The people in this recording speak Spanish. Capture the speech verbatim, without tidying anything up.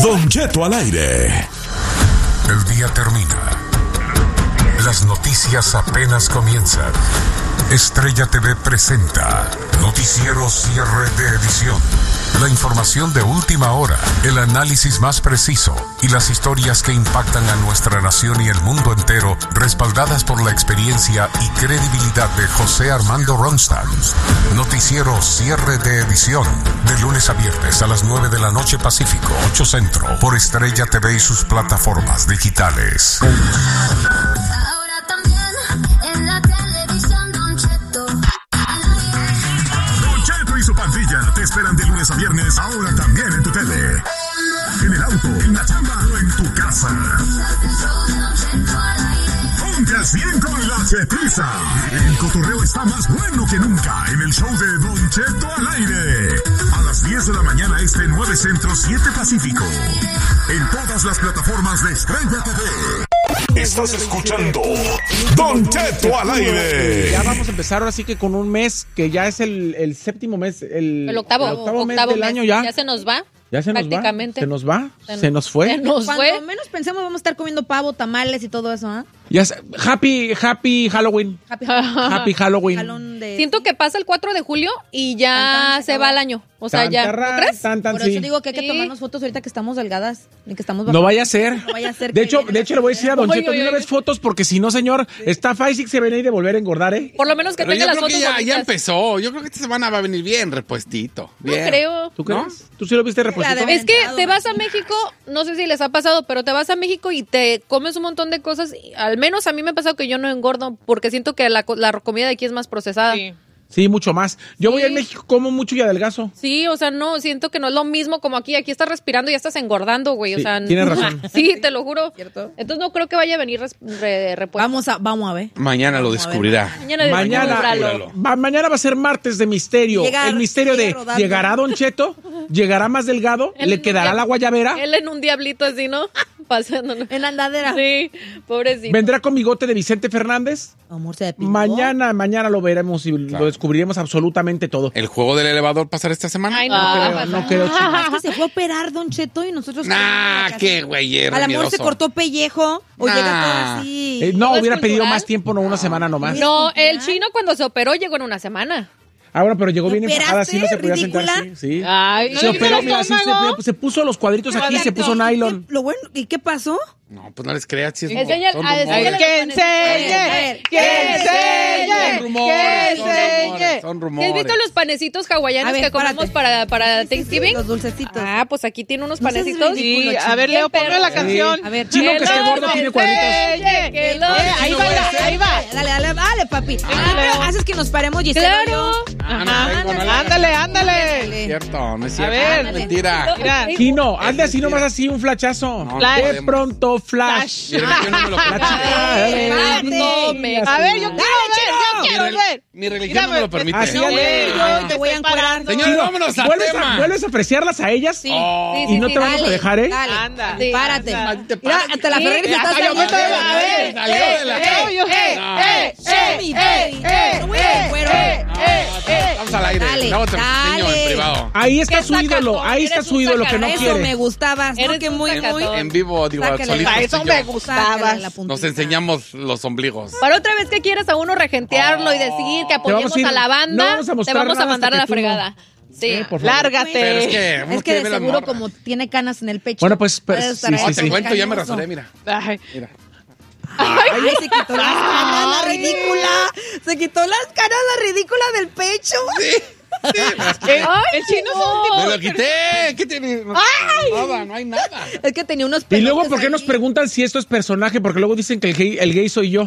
Don Cheto al aire. El día termina. Las noticias apenas comienzan. Estrella T V presenta Noticiero Cierre de Edición. La información de última hora, el análisis más preciso y las historias que impactan a nuestra nación y el mundo entero, respaldadas por la experiencia y credibilidad de José Armando Ronstadt. Noticiero Cierre de Edición, de lunes a viernes a las nueve de la noche Pacífico, ocho Centro, por Estrella T V y sus plataformas digitales. Te esperan de lunes a viernes, ahora también en tu tele. En el auto, en la chamba o en tu casa. Ponte al cien con la Chetiza. El cotorreo está más bueno que nunca en el show de Don Cheto al aire. A las diez de la mañana este, nueve Centro, siete Pacífico. En todas las plataformas de Estrella T V. Estás escuchando Don Cheto al aire. Ya vamos a empezar ahora sí que con un mes que ya es el, el séptimo mes, el, el octavo, el octavo, octavo mes mes del año ya. Ya se nos va. Ya se nos prácticamente. va. Se nos va. Se, se nos fue. Se nos Cuando fue. menos pensemos vamos a estar comiendo pavo, tamales y todo eso, ¿ah? ¿eh? Ya se, happy, happy Halloween. Happy, happy Halloween. Jalón de... Siento que pasa el cuatro de julio y ya Tan, tan, se se va acabó. el año. O sea, Tan, ya. tarra, ¿No crees? tan, tan, Por sí. eso digo que hay que Sí. tomarnos fotos ahorita que estamos delgadas. Ni que estamos No vaya a ser. No vaya a ser De que hecho, viene de la hecho le voy a decir a Don Oye, Cheto de oye, una vez oye. fotos porque si no, señor, está fácil se viene y de volver a engordar, ¿eh? Por lo menos que Pero tenga yo las creo fotos que ya, bonitas. ya empezó. Yo creo que esta semana va a venir bien repuestito. No Bien. creo. ¿Tú ¿No? crees? ¿Tú sí lo viste repuestito? de- Es que Inventado, te vas a ¿no? México, no sé si les ha pasado, pero te vas a México y te comes un montón de cosas. Y al menos a mí me ha pasado que yo no engordo porque siento que la, co- la comida de aquí es más procesada. Sí. Sí, mucho más. Yo voy Sí. a México, como mucho y adelgazo. Sí, o sea, no, siento que no es lo mismo como aquí. Aquí estás respirando y ya estás engordando, güey. O Sí, sea, tienes razón. Sí, te lo juro. ¿Cierto? Entonces no creo que vaya a venir res- re- repuesto. Vamos a, vamos a ver. Mañana lo Vamos a ver. descubrirá. Mañana, Mañana, descúbralo. va, mañana va a ser martes de misterio. Llegar, el misterio de sigue rodando. ¿llegará Don Cheto? ¿Llegará más delgado? Él ¿Le en un quedará dia- la guayabera? Él en un diablito así, ¿no? Pasándonos. En la andadera. Sí, pobrecito. ¿Vendrá con bigote de Vicente Fernández? Amor, se depiló. Mañana, mañana lo veremos y Claro. lo descubriremos absolutamente todo. ¿El juego del elevador pasará esta semana? Ay, no, No va a creo, pasar. no creo, chico. Ah, es que se fue a operar Don Cheto y nosotros... Nah, qué güey, A lo mejor se cortó pellejo o Nah. llega todo así. Eh, no, ¿Todo es hubiera pedido cultural? más tiempo, no una semana nomás. No, el chino cuando se operó llegó en una semana. Ah, bueno, pero llegó bien ¿Te enfocada, sí no se podía operaste, sentar, sí. ridícula? sí. Ay, Se operó, mira, sí, se, se puso los cuadritos aquí, se puso nylon. Lo bueno, ¿y qué pasó? No, pues no les creas. Si es Enseña- son ah, rumores. enséñale Que los panecitos. enseñe, que enseñe, Son rumores, que son enseñe. rumores, son ¿Sí rumores. ¿Has visto los panecitos hawaianos A ver, que comemos párate. para, para Sí, sí, sí, Thanksgiving? los dulcecitos. Ah, pues aquí tiene unos No seas panecitos. ridículo, Sí, chino. a ver, Leo, ponme la canción. A ver, Chino que esté lo gordo tiene cuadritos. enseñe, que lo Eh, ahí va, enseñe. ahí va. Dale, dale, dale, papi. Ah, pero haces que nos paremos, Gisela. Claro. Ah, no Ajá, tengo, no le- ándale, No es cierto, no es cierto. ver. Es mentira. Mira. Chino, hazle así nomás así un flachazo. No, no de podemos. pronto, flash. Mi religión no me lo La permite. chica, No me- A ver, yo quiero ver, yo Mi quiero rel- ver. Mi religión no me lo permite. Así, No, Ale. güey, yo te voy a encuadrar. Señores, vámonos al ¿Vuelves a, tema. ¿Vuelves a apreciarlas a ellas? Sí, Oh. sí, Y sí, no sí, te vamos a dale. dejar, ¿eh? Dale, Anda. sí, Sí, párate. anda. Mira, hasta la Sí. Ferrari se está Hasta yo me saliendo. estoy- A ver, salió de la- eh, eh, No. eh, eh, mi baby. No voy a cuero. Estamos al aire. Dale, Luego te enseño dale. en privado. Ahí está Qué su ídolo, sacatón, ahí está eres su un ídolo que no sacatón. Eso me quiere. gustaba. ¿No? Eres Que un muy, muy. sacatón. En vivo, digo, Sácale solito. la- Eso me Sácale la puntita. Nos enseñamos los ombligos. Para otra vez que quieras a uno regentearlo y decir que apoyemos vamos a ir- a la no banda, vamos a te mostrar vamos a nada mandar a hasta la que tú no. fregada. Sí. Eh, por favor. Lárgate. Pero es que uno Es que quiere de ver las seguro morras. como tiene canas en el pecho. Bueno, pues, pues, puede estar sí, ahí sí, No, te sí. cuento, ya me cañoso. rasuré, mira. Ay. Mira. Ay, se quitó las canas, la ridícula. Se quitó las canas, la ridícula del pecho. Sí, me las quité. Ay, el chino es un tipo. Me lo quité. ¿Qué tiene? No, nada, no hay nada. Es que tenía unos Y luego, pelotes ¿por qué nos ahí. preguntan si esto es personaje? Porque luego dicen que el gay, el gay soy yo.